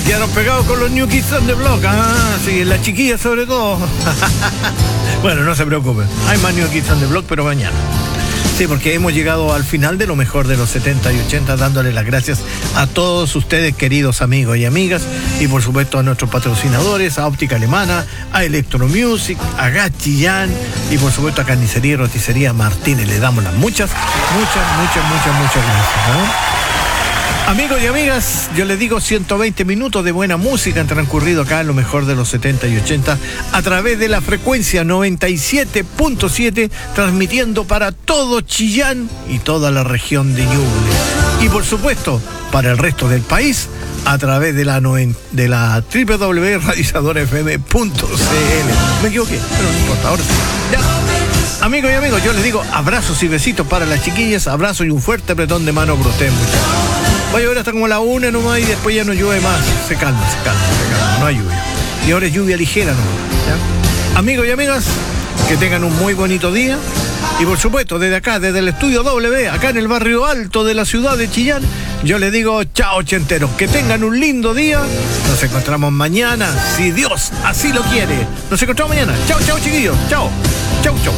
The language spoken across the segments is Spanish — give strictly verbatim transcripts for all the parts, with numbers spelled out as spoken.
quedaron pegados con los New Kids on the Block. Ah, sí, las chiquillas sobre todo. Bueno, no se preocupen. Hay más New Kids on the Block, pero mañana. Sí, porque hemos llegado al final de lo mejor de los setenta y ochenta, dándole las gracias a todos ustedes, queridos amigos y amigas, y por supuesto a nuestros patrocinadores, a Óptica Alemana, a Electromusic, a Gas Chillán y por supuesto a Carnicería y Roticería Martínez. Le damos las muchas, muchas, muchas, muchas, muchas gracias, ¿no? Amigos y amigas, yo les digo ciento veinte minutos de buena música han transcurrido acá en lo mejor de los setenta y ochenta a través de la frecuencia noventa y siete punto siete, transmitiendo para todo Chillán y toda la región de Ñuble. Y por supuesto, para el resto del país, a través de la, noven, de la doble u doble u doble u punto radisador f m punto c l. Me equivoqué, pero no importa, ahora sí. Ya. Amigos y amigos, yo les digo abrazos y besitos para las chiquillas, abrazos y un fuerte apretón de mano por ustedes, muchachos. Va a llover hasta como la una nomás y después ya no llueve más. Se calma, se calma, se calma, no hay lluvia. Y ahora es lluvia ligera nomás, ¿ya? Amigos y amigas, que tengan un muy bonito día. Y por supuesto, desde acá, desde el estudio W, acá en el barrio alto de la ciudad de Chillán, yo les digo chao ochenteros, que tengan un lindo día. Nos encontramos mañana, si Dios así lo quiere. Nos encontramos mañana. Chao, chao chiquillos, chao, chao, chao.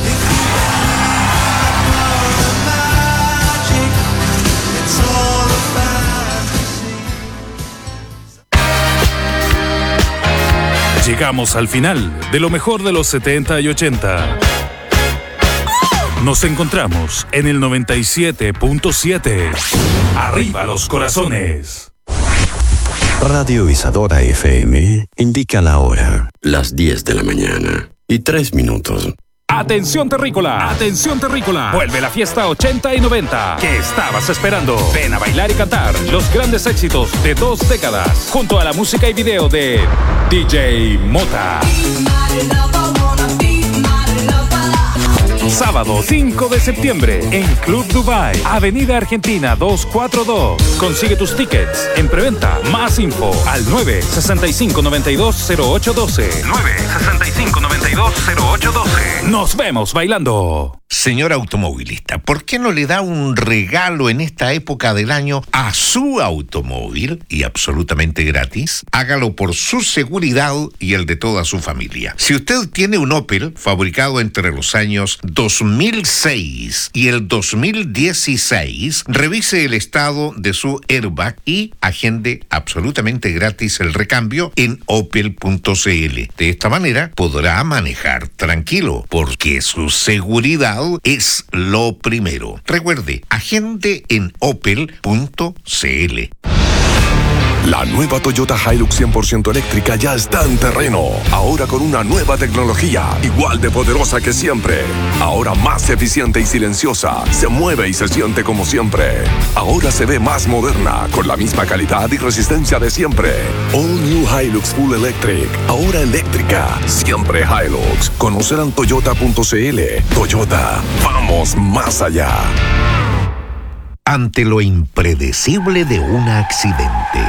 Llegamos al final de lo mejor de los setenta y ochenta. Nos encontramos en el noventa y siete punto siete. Arriba los corazones. Radio Isadora F M indica la hora. Las diez de la mañana y tres minutos. Atención terrícola, atención terrícola. Vuelve la fiesta ochenta y noventa. ¿Qué estabas esperando? Ven a bailar y cantar los grandes éxitos de dos décadas junto a la música y video de D J Mota. Sábado cinco de septiembre en Club Dubai, Avenida Argentina doscientos cuarenta y dos. Consigue tus tickets en preventa. Más info al nueve seis cinco, nueve dos cero ocho uno dos. nueve seis cinco, nueve dos cero ocho uno dos. Nos vemos bailando. Señor automovilista, ¿por qué no le da un regalo en esta época del año a su automóvil y absolutamente gratis? Hágalo por su seguridad y el de toda su familia. Si usted tiene un Opel fabricado entre los años dos mil seis y el dos mil dieciséis, revise el estado de su airbag y agende absolutamente gratis el recambio en opel punto c l. De esta manera podrá manejar tranquilo, porque su seguridad es lo primero. Recuerde, agende en opel punto c l. La nueva Toyota Hilux cien por ciento eléctrica ya está en terreno. Ahora con una nueva tecnología, igual de poderosa que siempre. Ahora más eficiente y silenciosa. Se mueve y se siente como siempre. Ahora se ve más moderna, con la misma calidad y resistencia de siempre. All New Hilux Full Electric. Ahora eléctrica. Siempre Hilux. Conocer en toyota punto c l. Toyota. Vamos más allá. Ante lo impredecible de un accidente,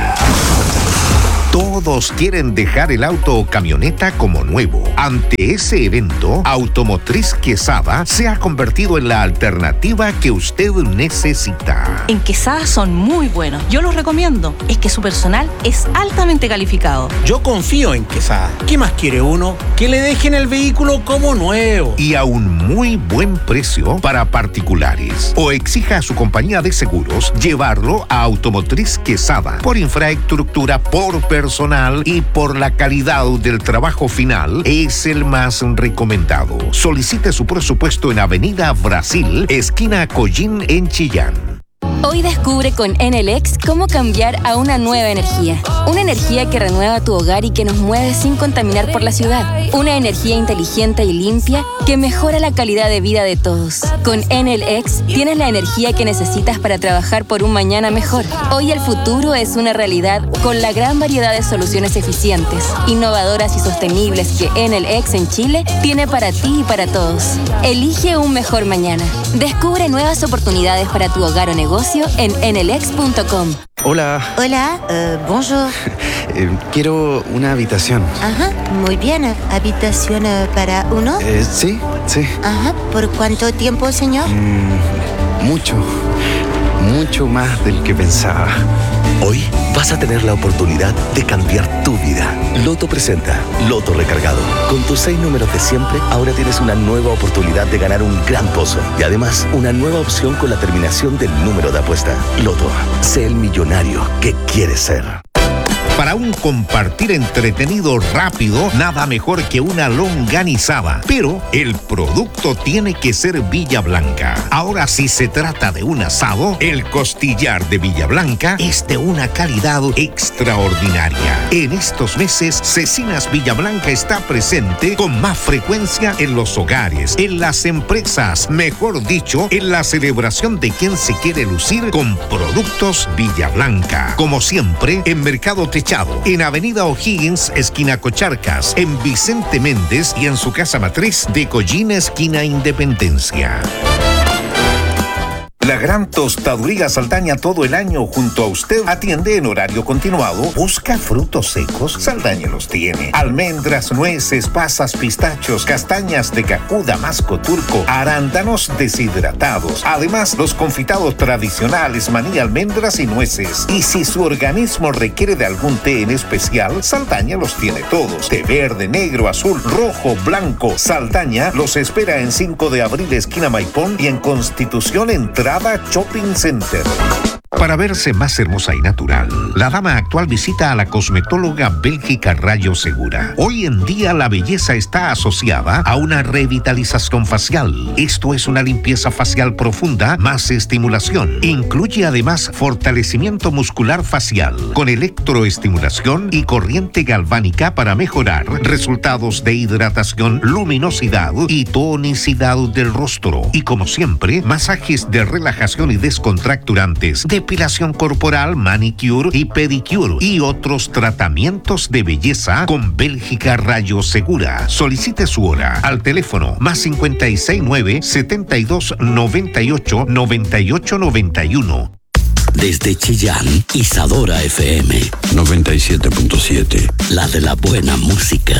todos quieren dejar el auto o camioneta como nuevo. Ante ese evento, Automotriz Quesada se ha convertido en la alternativa que usted necesita. En Quesada son muy buenos. Yo los recomiendo. Es que su personal es altamente calificado. Yo confío en Quesada. ¿Qué más quiere uno? Que le dejen el vehículo como nuevo. Y a un muy buen precio para particulares. O exija a su compañía de seguros llevarlo a Automotriz Quesada por infraestructura, por personal y por la calidad del trabajo final. Es el más recomendado. Solicite su presupuesto en Avenida Brasil, esquina Collín en Chillán. Hoy descubre con Enel X cómo cambiar a una nueva energía. Una energía que renueva tu hogar y que nos mueve sin contaminar por la ciudad. Una energía inteligente y limpia que mejora la calidad de vida de todos. Con Enel X tienes la energía que necesitas para trabajar por un mañana mejor. Hoy el futuro es una realidad con la gran variedad de soluciones eficientes, innovadoras y sostenibles que Enel X en Chile tiene para ti y para todos. Elige un mejor mañana. Descubre nuevas oportunidades para tu hogar o negocio en enelex punto com. Hola. Hola, uh, bonjour. eh, quiero una habitación. Ajá, muy bien. ¿Habitación uh, para uno? Eh, sí, sí. Ajá, ¿por cuánto tiempo, señor? Mm, mucho. mucho más del que pensaba. Hoy vas a tener la oportunidad de cambiar tu vida. Loto presenta Loto Recargado. Con tus seis números de siempre, ahora tienes una nueva oportunidad de ganar un gran pozo. Y además, una nueva opción con la terminación del número de apuesta. Loto, sé el millonario que quieres ser. Para un compartir entretenido rápido, nada mejor que una longanizada. Pero el producto tiene que ser Villa Blanca. Ahora, si se trata de un asado, el costillar de Villa Blanca es de una calidad extraordinaria. En estos meses, Cecinas Villa Blanca está presente con más frecuencia en los hogares, en las empresas, mejor dicho, en la celebración de quien se quiere lucir con productos Villa Blanca. Como siempre, en Mercado Techado, en Avenida O'Higgins, esquina Cocharcas, en Vicente Méndez y en su casa matriz de Collín, esquina Independencia. La Gran Tostaduría Saldaña todo el año junto a usted atiende en horario continuado. ¿Busca frutos secos? Saldaña los tiene. Almendras, nueces, pasas, pistachos, castañas de cajú, damasco turco, arándanos deshidratados. Además, los confitados tradicionales, maní, almendras y nueces. Y si su organismo requiere de algún té en especial, Saldaña los tiene todos. Té verde, negro, azul, rojo, blanco. Saldaña los espera en cinco de abril, esquina Maipón, y en Constitución, entrada Shopping Center. Para verse más hermosa y natural, la dama actual visita a la cosmetóloga Bélgica Rayo Segura. Hoy en día la belleza está asociada a una revitalización facial. Esto es una limpieza facial profunda más estimulación. Incluye además fortalecimiento muscular facial con electroestimulación y corriente galvánica para mejorar resultados de hidratación, luminosidad y tonicidad del rostro. Y como siempre, masajes de relajación y descontracturantes, depilación corporal, manicure y pedicure y otros tratamientos de belleza con Bélgica Rayo Segura. Solicite su hora al teléfono más cincuenta y seis nueve, setenta y dos, noventa y ocho, noventa y ocho, noventa y uno. Desde Chillán, Isadora F M noventa y siete punto siete, la de la buena música.